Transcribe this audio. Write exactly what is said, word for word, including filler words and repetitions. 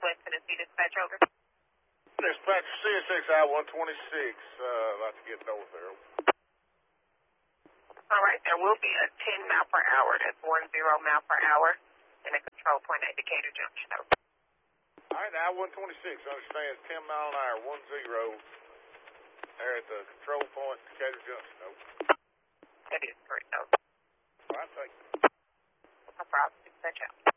West Tennessee Dispatch, over. Dispatch C S X I one twenty-six, uh, about to get north there. All right, there will be a ten mile per hour, that's one zero mile per hour, in a control point at Decatur Junction, over. All right, I one twenty-six understands ten mile an hour, one zero, there at the control point, Decatur Junction, over. That is correct, over. All right, thank you. No problem, dispatch out.